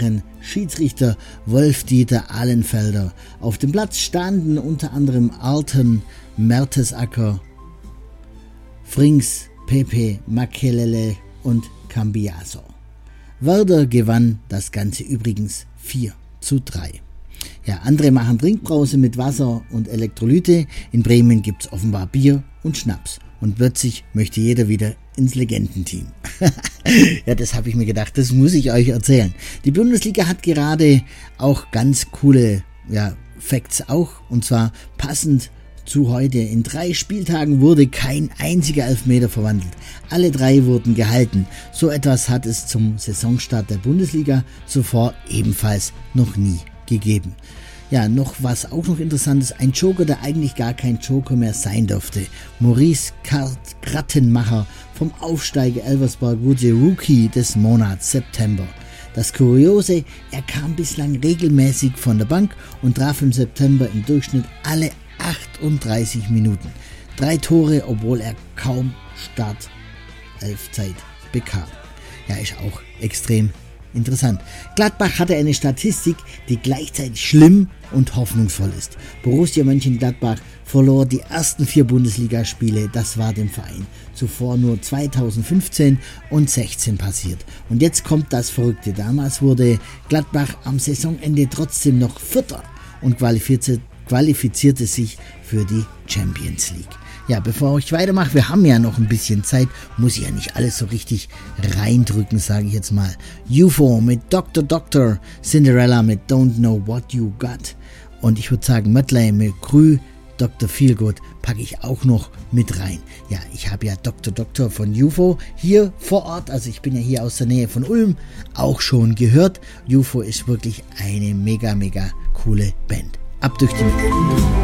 deren Schiedsrichter Wolf-Dieter Ahlenfelder. Auf dem Platz standen unter anderem Alton, Mertesacker, Frings, Pepe, Makelele und Cambiaso. Werder gewann das Ganze übrigens 4:3. Ja, andere machen Trinkbrause mit Wasser und Elektrolyte. In Bremen gibt's offenbar Bier und Schnaps. Und plötzlich möchte jeder wieder ins Legendenteam. Ja, das habe ich mir gedacht, das muss ich euch erzählen. Die Bundesliga hat gerade auch ganz coole Facts auch. Und zwar passend zu heute. In 3 Spieltagen wurde kein einziger Elfmeter verwandelt. Alle 3 wurden gehalten. So etwas hat es zum Saisonstart der Bundesliga zuvor ebenfalls noch nie gegeben. Ja, was auch noch interessant ist, ein Joker, der eigentlich gar kein Joker mehr sein durfte. Maurice Grattenmacher vom Aufsteiger Elversberg wurde Rookie des Monats September. Das Kuriose, er kam bislang regelmäßig von der Bank und traf im September im Durchschnitt alle 38 Minuten. 3 Tore, obwohl er kaum Startelfzeit bekam. Ja, ist auch extrem interessant. Gladbach hatte eine Statistik, die gleichzeitig schlimm und hoffnungsvoll ist. Borussia Mönchengladbach verlor die ersten 4 Bundesligaspiele, das war dem Verein zuvor nur 2015 und 16 passiert. Und jetzt kommt das Verrückte. Damals wurde Gladbach am Saisonende trotzdem noch Vierter und qualifizierte sich für die Champions League. Ja, bevor ich weitermache, wir haben ja noch ein bisschen Zeit, muss ich ja nicht alles so richtig reindrücken, sage ich jetzt mal. UFO mit Dr. Cinderella mit Don't Know What You Got und ich würde sagen Mötley mit Krü, Dr. Feelgood packe ich auch noch mit rein. Ja, ich habe ja Dr. von UFO hier vor Ort, also ich bin ja hier aus der Nähe von Ulm, auch schon gehört. UFO ist wirklich eine mega coole Band. Ab durch die Mitte.